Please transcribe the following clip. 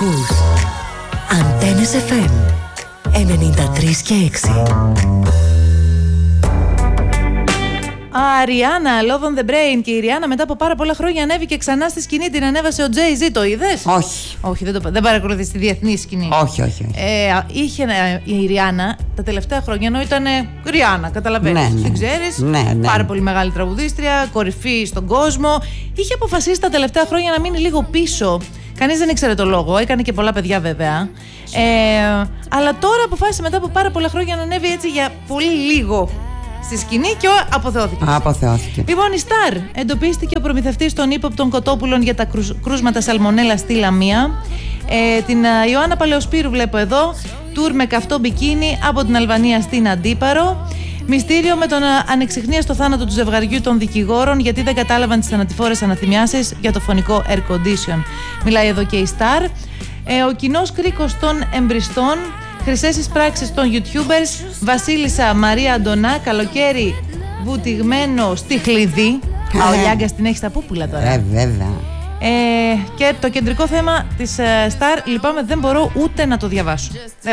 Ακούς Αντένες FM 93 και 6. Ριάννα, Love on the Brain. Και η Ριάννα μετά από πάρα πολλά χρόνια ανέβηκε ξανά στη σκηνή. Την ανέβασε ο Jay-Z, το είδες? Όχι. Όχι, δεν παρακολουθείς τη διεθνή σκηνή. Όχι. Είχε η Ριάννα τα τελευταία χρόνια, ενώ ήταν Ριάννα, καταλαβαίνεις. Ναι. Την ξέρεις. Ναι. Πάρα πολύ μεγάλη τραγουδίστρια, κορυφή στον κόσμο. Είχε αποφασίσει τα τελευταία χρόνια να μείνει λίγο πίσω. Κανείς δεν ήξερε το λόγο, έκανε και πολλά παιδιά βέβαια. Αλλά τώρα αποφάσισε μετά από πάρα πολλά χρόνια να ανέβει έτσι για πολύ λίγο στη σκηνή και αποθεώθηκε. Λοιπόν, η Star εντοπίστηκε ο προμηθευτής των ύποπτων κοτόπουλων για τα κρούσματα σαλμονέλα στη Λαμία. Την Ιωάννα Παλαιοσπύρου βλέπω εδώ, τουρ με καυτό μπικίνι από την Αλβανία στην Αντίπαρο. Μυστήριο με τον ανεξιχνίαστο θάνατο του ζευγαριού των δικηγόρων, γιατί δεν κατάλαβαν τις θανατηφόρες αναθυμιάσεις για το φωνικό air condition. Μιλάει εδώ και η Star. Ο κοινός κρίκος των εμπριστών, χρυσές εισπράξεις των YouTubers, Βασίλισσα Μαρία Αντωνά, καλοκαίρι βουτυγμένο στη Χλιδί. Ο Λιάγκας την έχει στα πούπουλα τώρα. Βέβαια. Και το κεντρικό θέμα της Star, λυπάμαι, δεν μπορώ ούτε να το διαβάσω.